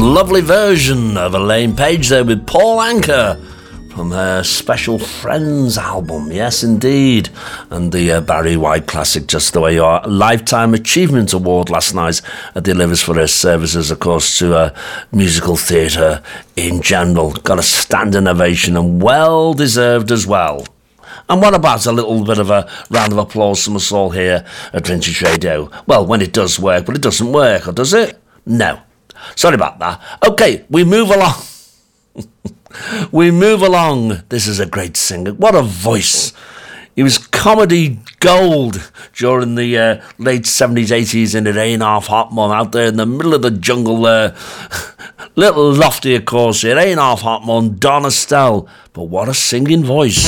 Lovely version of Elaine Page there with Paul Anka from her Special Friends album, yes indeed, and the Barry White classic Just the Way You Are. Lifetime Achievement Award last night delivers for her services, of course, to musical theatre in general. Got a standing ovation and well deserved as well. And what about a little bit of a round of applause from us all here at Vintage Radio? Well, when it does work, but it doesn't work, or does it? No. Sorry about that. Okay, we move along. We move along. This is a great singer. What a voice. He was comedy gold during the late 70s, 80s in It Ain't Half Hot Mum, out there in the middle of the jungle there. Little lofty, of course. It Ain't Half Hot Mum, Don Estelle. But what a singing voice.